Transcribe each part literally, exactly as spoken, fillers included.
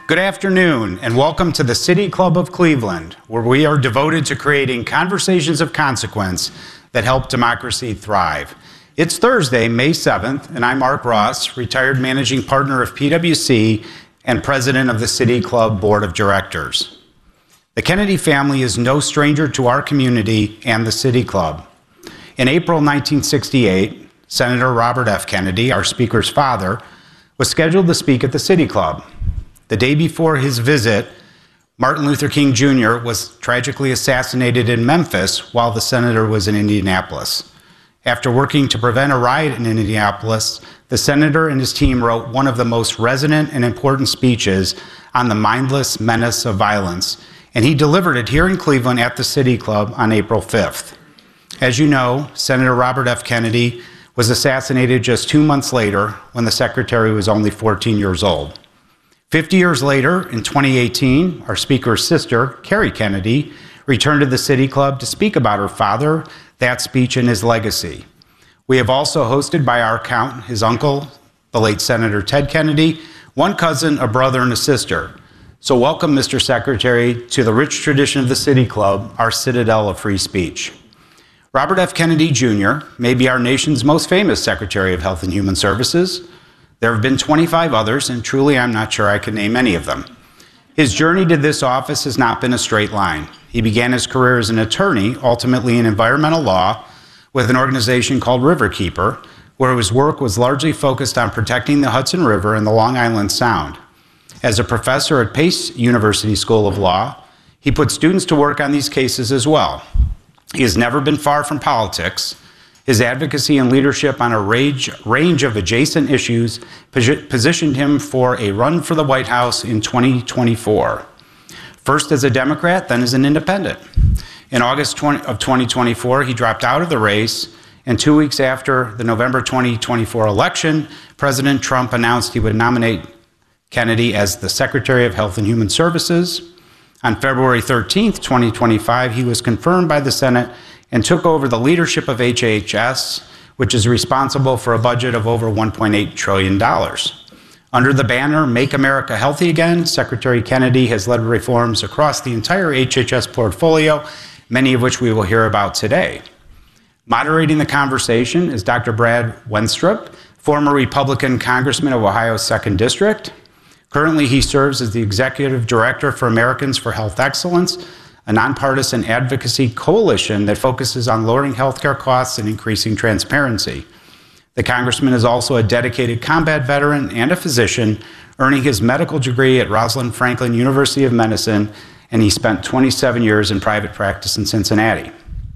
Good afternoon, and welcome to the City Club of Cleveland, where we are devoted to creating conversations of consequence that help democracy thrive. It's Thursday, May seventh, and I'm Mark Ross, retired managing partner of P W C and president of the City Club Board of Directors. The Kennedy family is no stranger to our community and the City Club. In April nineteen sixty-eight, Senator Robert F. Kennedy, our speaker's father, was scheduled to speak at the City Club. The day before his visit, Martin Luther King Junior was tragically assassinated in Memphis while the senator was in Indianapolis. After working to prevent a riot in Indianapolis, the senator and his team wrote one of the most resonant and important speeches on the mindless menace of violence, and he delivered it here in Cleveland at the City Club on April fifth. As you know, Senator Robert F. Kennedy was assassinated just two months later when the secretary was only fourteen years old. Fifty years later, in twenty eighteen, our speaker's sister, Carrie Kennedy, returned to the City Club to speak about her father, that speech, and his legacy. We have also hosted by our count his uncle, the late Senator Ted Kennedy, one cousin, a brother, and a sister. So welcome, Mister Secretary, to the rich tradition of the City Club, our citadel of free speech. Robert F. Kennedy Junior may be our nation's most famous Secretary of Health and Human Services. There have been twenty-five others, and truly I'm not sure I can name any of them. His journey to this office has not been a straight line. He began his career as an attorney, ultimately in environmental law, with an organization called Riverkeeper, where his work was largely focused on protecting the Hudson River and the Long Island Sound. As a professor at Pace University School of Law, he put students to work on these cases as well. He has never been far from politics. His advocacy and leadership on a range, range of adjacent issues positioned him for a run for the White House in twenty twenty-four. First as a Democrat, then as an independent. In August of twenty twenty-four, he dropped out of the race, and two weeks after the November twenty twenty-four election, President Trump announced he would nominate Kennedy as the Secretary of Health and Human Services. On February thirteenth, twenty twenty-five, he was confirmed by the Senate and took over the leadership of H H S, which is responsible for a budget of over one point eight trillion dollars. Under the banner, Make America Healthy Again, Secretary Kennedy has led reforms across the entire H H S portfolio, many of which we will hear about today. Moderating the conversation is Doctor Brad Wenstrup, former Republican Congressman of Ohio's second District. Currently, he serves as the Executive Director for Americans for Health Excellence, a nonpartisan advocacy coalition that focuses on lowering healthcare costs and increasing transparency. The congressman is also a dedicated combat veteran and a physician, earning his medical degree at Rosalind Franklin University of Medicine, and he spent twenty-seven years in private practice in Cincinnati.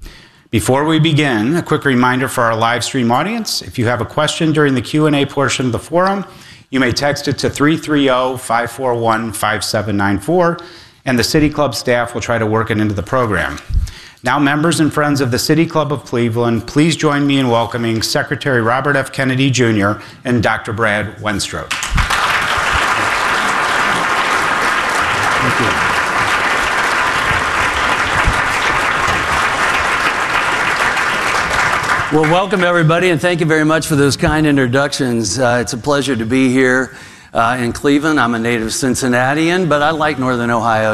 Before we begin, a quick reminder for our live stream audience: if you have a question during the Q and A portion of the forum, you may text it to three three zero, five four one, five seven nine four, and the City Club staff will try to work it into the program. Now, members and friends of the City Club of Cleveland, please join me in welcoming Secretary Robert F. Kennedy Junior and Doctor Brad Wenstrup. Thank you. Well, welcome everybody, and thank you very much for those kind introductions. Uh, it's a pleasure to be here uh, in Cleveland. I'm a native Cincinnatian, but I like Northern Ohio